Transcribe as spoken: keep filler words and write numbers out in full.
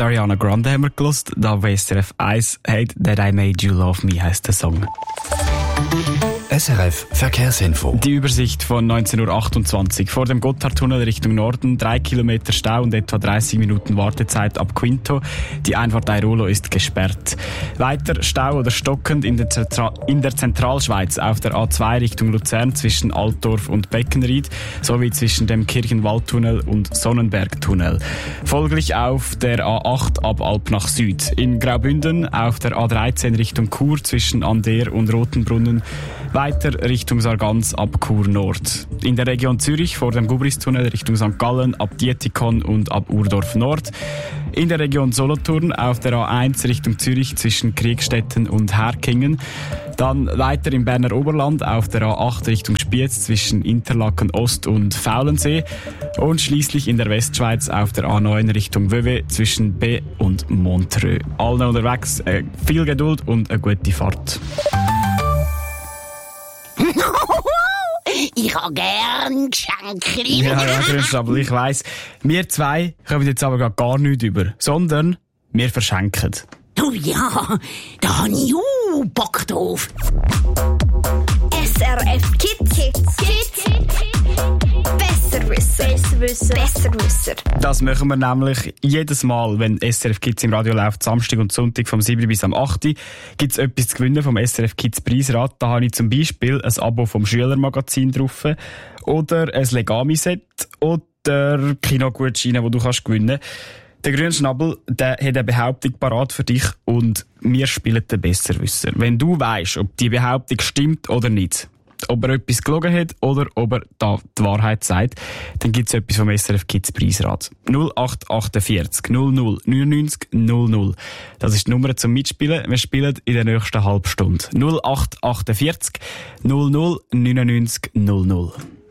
Ariana Grande haben wir gehört, da bei S R F eins «Hate That I Made You Love Me» heisst der Song. S R F Verkehrsinfo. Die Übersicht von neunzehn Uhr achtundzwanzig. Vor dem Gotthardtunnel Richtung Norden, drei Kilometer Stau und etwa dreißig Minuten Wartezeit ab Quinto. Die Einfahrt Airolo ist gesperrt. Weiter Stau oder stockend in der, Zentra- in der Zentralschweiz auf der A zwei Richtung Luzern zwischen Altdorf und Beckenried sowie zwischen dem Kirchenwaldtunnel und Sonnenbergtunnel. Folglich auf der A acht ab Alp nach Süd. In Graubünden auf der A dreizehn Richtung Chur zwischen Ander und Rotenbrunnen. Weiter Richtung Sargans ab Chur Nord. In der Region Zürich vor dem Gubristunnel Richtung Sankt Gallen ab Dietikon und ab Urdorf Nord. In der Region Solothurn auf der A eins Richtung Zürich zwischen Kriegstetten und Herkingen. Dann weiter im Berner Oberland auf der A acht Richtung Spiez zwischen Interlaken Ost und Faulensee. Und schließlich in der Westschweiz auf der A neun Richtung Vevey zwischen B und Montreux. Allen unterwegs äh, viel Geduld und eine gute Fahrt. Ich habe gern Geschenke. Ja, ja, Grünschnabel, ich weiss. Wir zwei kommen jetzt aber gar nichts über, sondern wir verschenken. Oh ja, da habe ich uh, Bock drauf. S R F Kids. Kids. Kids. Besserwisser. Besserwisser. Besserwisser. Das machen wir nämlich jedes Mal, wenn S R F Kids im Radio läuft, Samstag und Sonntag vom sieben bis am acht. Gibt es etwas zu gewinnen vom S R F Kids Preisrad. Da habe ich zum Beispiel ein Abo vom Schülermagazin drauf oder ein Legami-Set oder Kinogutscheine, die du kannst gewinnen kannst. Der Grünschnabel, der hat eine Behauptung parat für dich und wir spielen den Besserwisser. Wenn du weisst, ob die Behauptung stimmt oder nicht, ob er etwas gelogen hat oder ob er da die Wahrheit sagt, dann gibt es etwas vom S R F Kids Preisrad. null acht achtundvierzig null null neunundneunzig null null. Das ist die Nummer zum Mitspielen. Wir spielen in der nächsten halben Stunde. null acht achtundvierzig null null neunundneunzig null null.